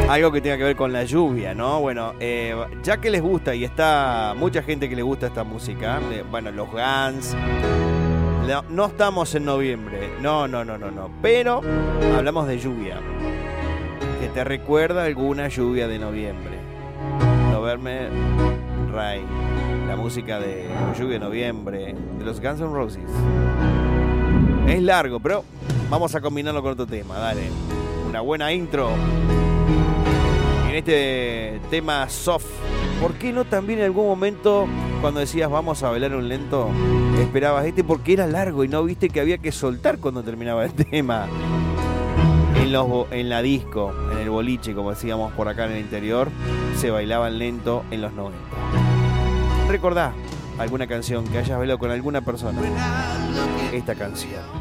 algo que tenga que ver con la lluvia, ¿no? Bueno, ya que les gusta y está mucha gente que le gusta esta música, bueno, los Guns, no estamos en noviembre, no, pero hablamos de lluvia, que te recuerda alguna lluvia de noviembre. November Rain, la música de lluvia de noviembre de los Guns N' Roses. Es largo, pero vamos a combinarlo con otro tema, dale. Una buena intro. En este tema soft, ¿por qué no también en algún momento cuando decías vamos a bailar un lento, esperabas porque era largo y no viste que había que soltar cuando terminaba el tema? En la disco, en el boliche, como decíamos por acá en el interior, se bailaban lento en los 90. ¿Recordá alguna canción que hayas bailado con alguna persona? Esta canción.